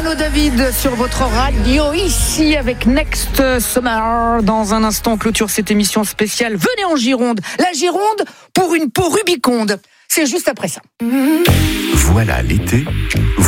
Renaud David sur votre radio, ici avec Next Summer. Dans un instant, clôture cette émission spéciale. Venez en Gironde. La Gironde pour une peau rubiconde. C'est juste après ça. Voilà l'été.